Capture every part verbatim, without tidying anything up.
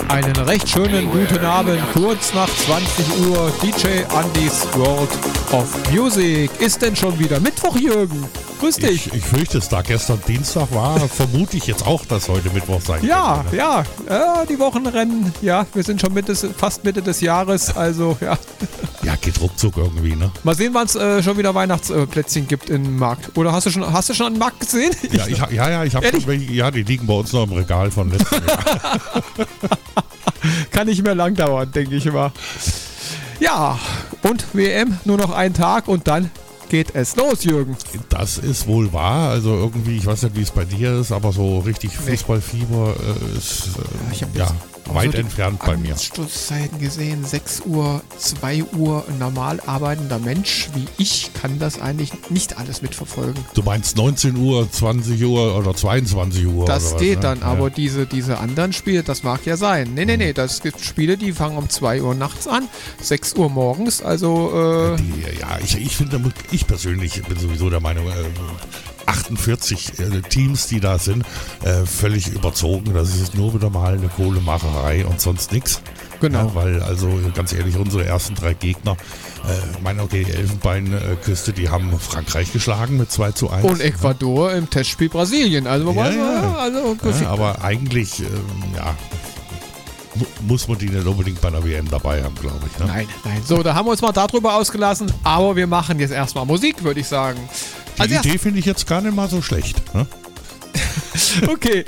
Einen recht schönen guten Abend, kurz nach zwanzig Uhr, D J Andys World of Music. Ist denn schon wieder Mittwoch, Jürgen? Grüß dich. Ich, ich fürchte es, da gestern Dienstag war, vermute ich jetzt auch, dass heute Mittwoch sein Ja, könnte, ne? ja, ja, die Wochenrennen, ja, wir sind schon Mitte, fast Mitte des Jahres, also ja. Ja, geht ruckzuck irgendwie, ne? Mal sehen, wann es äh, schon wieder Weihnachtsplätzchen gibt im Markt. Oder hast du schon, hast du schon einen Markt gesehen? Ja, ich, ja, ja, ich habe schon welche, ja, die liegen bei uns noch im Regal von letztem Jahr. Kann nicht mehr lang dauern, denke ich mal. Ja, und W M, nur noch ein Tag und dann geht es los, Jürgen. Das ist wohl wahr. Also irgendwie, ich weiß nicht, wie es bei dir ist, aber so richtig Fußballfieber äh, ist äh, ich hab ja, weit so entfernt bei mir. Anstoßzeiten gesehen, sechs Uhr, zwei Uhr, ein normal arbeitender Mensch wie ich kann das eigentlich nicht alles mitverfolgen. Du meinst neunzehn Uhr, zwanzig Uhr oder zweiundzwanzig Uhr? Das oder geht was, dann, ne? aber Ja. diese, diese anderen Spiele, das mag ja sein. Nee, nee, nee, das gibt Spiele, die fangen um zwei Uhr nachts an, sechs Uhr morgens, also äh, Die, ja, ich, ich finde, ich persönlich bin sowieso der Meinung, äh, achtundvierzig äh, Teams, die da sind, äh, völlig überzogen. Das ist nur wieder mal eine Kohlemacherei und sonst nichts. genau. Ja, weil, also ganz ehrlich, unsere ersten drei Gegner, äh, ich meine, okay, die Elfenbeinküste, die haben Frankreich geschlagen mit zwei zu eins. Und Ecuador im Testspiel Brasilien. Also, Ja, weiß, ja. also Ja, aber eigentlich, ähm, ja, mu- muss man die nicht unbedingt bei der W M dabei haben, glaube ich. Ne? Nein, nein. So, da haben wir uns mal darüber ausgelassen, aber wir machen jetzt erstmal Musik, würde ich sagen. Die Also Idee finde ich jetzt gar nicht mal so schlecht. Ne? okay.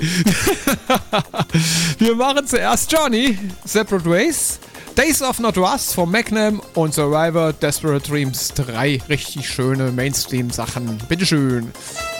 Wir machen zuerst Johnny, Separate Ways, Days of Not Rust von Magnum und Survivor Desperate Dreams. Drei richtig schöne Mainstream-Sachen. Bitteschön.